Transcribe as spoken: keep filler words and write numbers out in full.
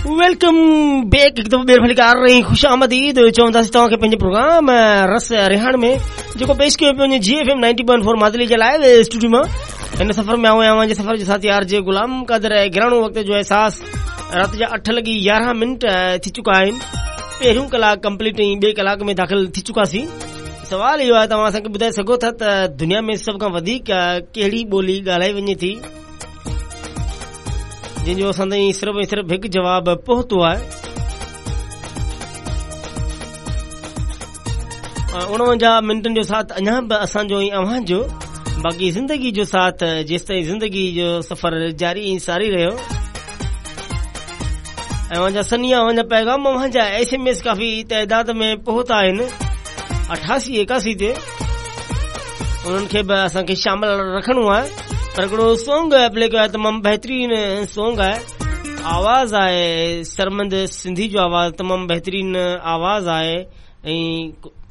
Welcome back हिकु दफ़ो ॿीहर भली कर रही ख़ुशि आमदीद चवंदासीं तव्हांखे पंहिंजे प्रोग्राम रस रिहाण में जेको पेश कयो पियो जी F M ninety point four Madli जे लाइव स्टूडियो मां। हिन सफ़र में आऊं आहियां जे सफ़र जो साथी आर जे गुलाम क़दर गिराणो वक़्त जो एहसास राति जा अठ लॻी यारहं मिंट थी चुका आहिनि। पहिरियों कलाक कंप्लीट ऐं ॿिए कलाक में दाख़िल थी चुकासीं। सवाल इहो आहे तव्हां असांखे ॿुधाए सघो था त दुनिया में सभ खां वधीक कहिड़ी ॿोली ॻाल्हाई वञे थी, जंहिंजो असां ताईं सिर्फ़ ऐं सिर्फ़ हिकु जवाबु पहुतो आहे। उणवंजाह मिंटनि जो साथ अञा बि असांजो ऐं अव्हांजो, बाक़ी ज़िंदगी जो साथ जेसि ताईं ज़िंदगी जो सफ़र जारी ऐं सारी रहियो। ऐं अव्हांजा सनिया अव्हांजा पैगाम अव्हांजा एस एम एस काफ़ी तइदाद में पहुता आहिनि अठासी एकासी ते, उन्हनि खे बि असांखे शामिल रखणो आहे। पर हिकिड़ो सॉन्ग प्ले कयो आहे, तमामु बहितरीन सॉन्ग आहे, आवाज़ आहे सरमंद सिंधी जो आवाज़, तमामु बहितरीन आवाज़ आहे ऐं